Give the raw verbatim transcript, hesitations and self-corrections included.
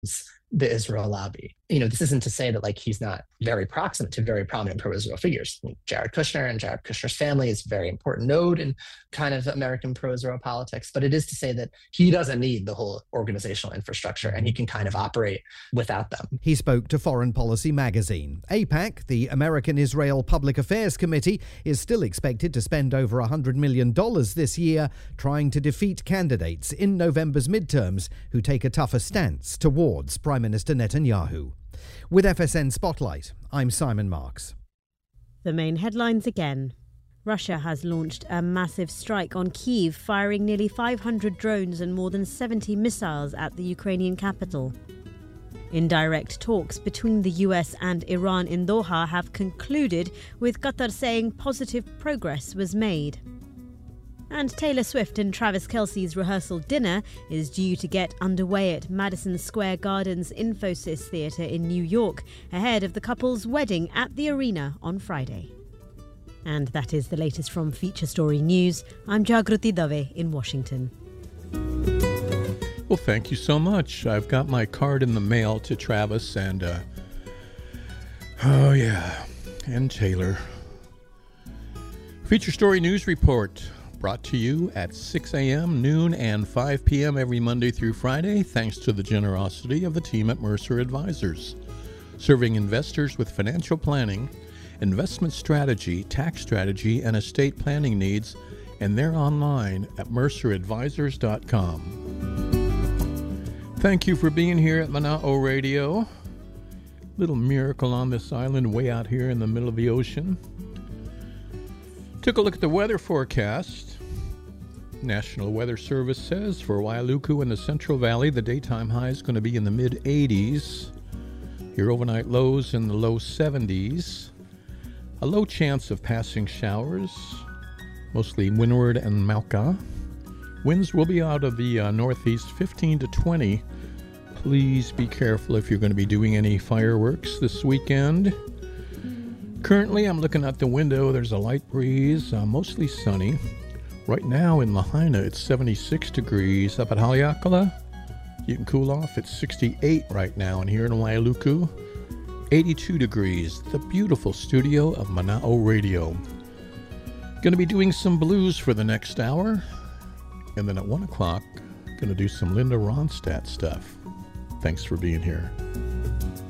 the Israel lobby. You know, this isn't to say that like he's not very proximate to very prominent pro-Israel figures. I mean, Jared Kushner and Jared Kushner's family is a very important node in kind of American pro-Israel politics, but it is to say that he doesn't need the whole organizational infrastructure and he can kind of operate without them. He spoke to Foreign Policy magazine. AIPAC, the American Israel Public Affairs Committee, is still expected to spend over one hundred million dollars this year trying to defeat candidates in November's midterms who take a tougher stance towards Prime Minister Netanyahu. With F S N Spotlight, I'm Simon Marks. The main headlines again. Russia has launched a massive strike on Kyiv, firing nearly five hundred drones and more than seventy missiles at the Ukrainian capital. Indirect talks between the U S and Iran in Doha have concluded, with Qatar saying positive progress was made. And Taylor Swift and Travis Kelce's rehearsal dinner is due to get underway at Madison Square Garden's Infosys Theatre in New York, ahead of the couple's wedding at the arena on Friday. And that is the latest from Feature Story News. I'm Jagruti Dave in Washington. Well, thank you so much. I've got my card in the mail to Travis and, uh, oh yeah, and Taylor. Feature Story News Report. Brought to you at six a.m., noon, and five p.m. every Monday through Friday, thanks to the generosity of the team at Mercer Advisors, serving investors with financial planning, investment strategy, tax strategy, and estate planning needs, and they're online at mercer advisors dot com. Thank you for being here at Mana'o Radio. Little miracle on this island way out here in the middle of the ocean. Took a look at the weather forecast. National Weather Service says for Wailuku and the Central Valley, the daytime high is going to be in the mid eighties. Your overnight lows in the low seventies. A low chance of passing showers, mostly windward and Mauka. Winds will be out of the uh, northeast fifteen to twenty. Please be careful if you're going to be doing any fireworks this weekend. Currently, I'm looking out the window. There's a light breeze, uh, mostly sunny. Right now in Lahaina, it's seventy-six degrees. Up at Haleakala, you can cool off. It's sixty-eight right now. And here in Wailuku, eighty-two degrees. The beautiful studio of Mana'o Radio. Going to be doing some blues for the next hour. And then at one o'clock, going to do some Linda Ronstadt stuff. Thanks for being here.